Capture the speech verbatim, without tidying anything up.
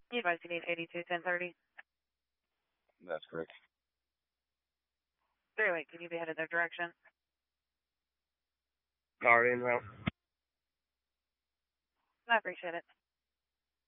You advise you need eighty-two ten thirty. That's correct. Three wait, can you be headed their direction? Already in route. I appreciate it.